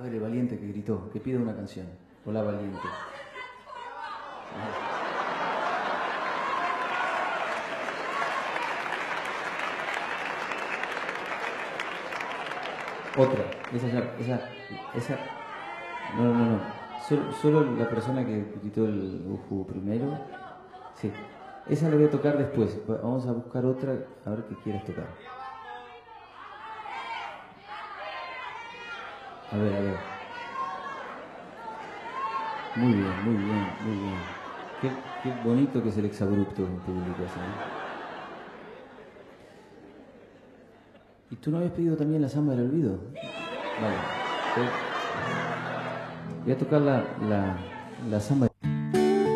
A ver, el valiente que gritó, que pide una canción. Hola, valiente. Otra. Esa. No. Solo la persona que gritó el uhu primero. Sí. Esa la voy a tocar después. Vamos a buscar otra, a ver qué quieres tocar. A ver. Muy bien. Qué bonito que es el exabrupto en público. ¿Sí? ¿Y tú no habías pedido también la samba del olvido? Vale. Voy a tocar la samba.